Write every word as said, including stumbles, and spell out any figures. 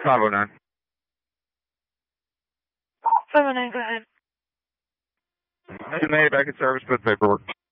five oh nine. five oh nine, go ahead. Made back in service, put paperwork.